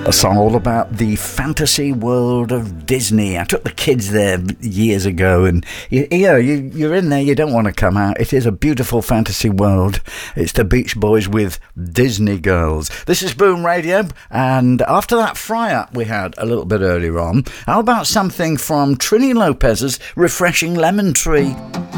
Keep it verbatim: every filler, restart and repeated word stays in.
A song all about the fantasy world of Disney. I took the kids there years ago, and you, you know, you, you're in there, you don't want to come out. It is a beautiful fantasy world. It's the Beach Boys with Disney Girls. This is Boom Radio, and after that fry-up we had a little bit earlier on, how about something from Trini Lopez's Refreshing Lemon Tree?